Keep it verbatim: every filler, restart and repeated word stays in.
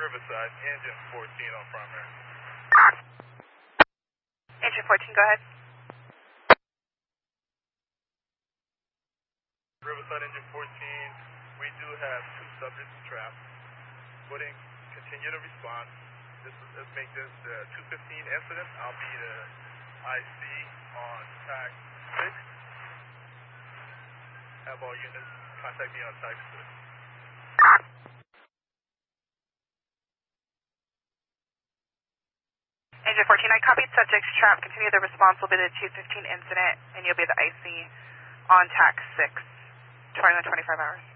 Riverside, engine fourteen on primary. Engine fourteen, go ahead. Riverside, engine fourteen, we do have two subjects trapped. Footing, continue to respond. This is, let's make this the two fifteen incident. I'll be the I C on tag six. Have all units contact me on tag six. Engine fourteen, I copied subjects trapped. Continue the response will be the two fifteen incident, and you'll be the I C on tac six, twenty-one twenty-five hours.